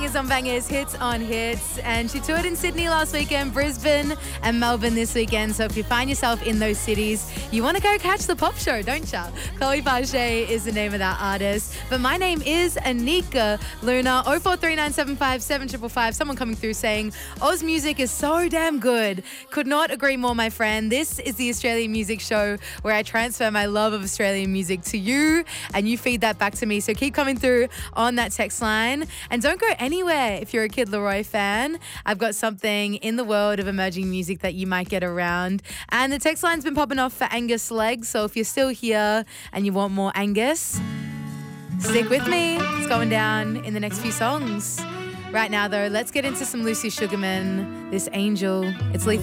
Bangers on Bangers, hits on hits. And she toured in Sydney last weekend, Brisbane and Melbourne this weekend. So if you find yourself in those cities, you want to go catch the pop show, don't you? Chloe Bache is the name of that artist. But my name is Anika Luna. 043975 Someone coming through saying, Oz music is so damn good. Could not agree more, my friend. This is the Australian Music Show where I transfer my love of Australian music to you and you feed that back to me. So keep coming through on that text line and don't go anywhere if you're a Kid Laroi fan. I've got something in the world of emerging music that you might get around. And the text line's been popping off for Angus Legs. So if you're still here and you want more Angus, stick with me. It's going down in the next few songs. Right now, though, let's get into some Lucy Sugarman, This Angel. It's Lethal.